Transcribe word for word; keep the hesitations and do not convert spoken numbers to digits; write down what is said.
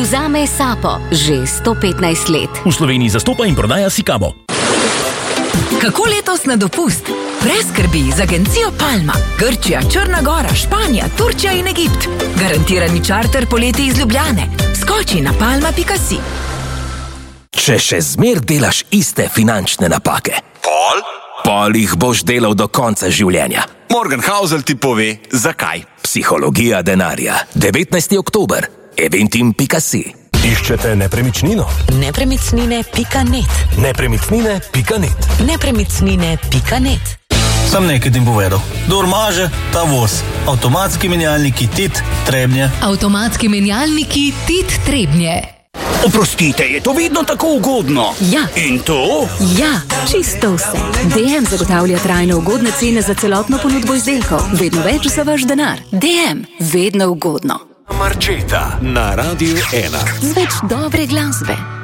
Vzame sapo že sto petnajst let. V Sloveniji zastopa in prodaja Sikabo. Kako letos na dopust? Brez skrbi z agencijo Palma. Grčija, Črna Gora, Španija, Turčija in Egipt. Garantirani čarter poleti iz Ljubljane. Skoči na palma pika si. Če še zmer delaš iste finančne napake, Pol? pol jih boš delal do konca življenja. Morgan Housel ti pove, zakaj. Psihologija denarja. devetnajsti oktober. eventim pika si. Iščete nepremičnino? Nepremičnine pika net. Nepremičnine pika net. Nepremičnine pika net. Sam nekaj ti povedal. Dor maže, ta voz. Avtomatski menjalniki Tit Trebnje. Avtomatski menjalniki Tit Trebnje. Oprostite, je to vedno tako ugodno? Ja. In to? Ja, čisto vse. D M zagotavlja trajno ugodne cene za celotno ponudbo izdelkov. Vedno več za vaš denar. D M, vedno ugodno. Marčeta na Radiu ena. Z več dobre glasbe.